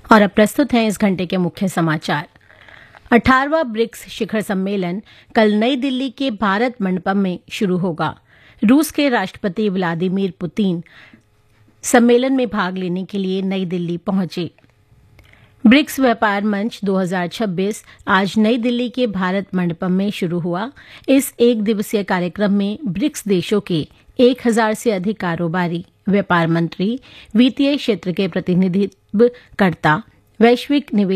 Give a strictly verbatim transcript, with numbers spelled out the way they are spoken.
और अब प्रस्तुत हैं इस घंटे के मुख्य समाचार। अठारहवां ब्रिक्स शिखर सम्मेलन कल नई दिल्ली के भारत मंडपम में शुरू होगा। रूस के राष्ट्रपति व्लादिमीर पुतिन सम्मेलन में भाग लेने के लिए नई दिल्ली पहुंचे। ब्रिक्स व्यापार मंच दो हज़ार छब्बीस आज नई दिल्ली के भारत मंडपम में शुरू हुआ। इस एक दिवसीय कार्यक्रम में ब्रिक्स देशों के एक हजार से अधिक कारोबारी, व्यापार मंत्री, वित्तीय क्षेत्र के प्रतिनिधित्वकर्ता, वैश्विक निवेश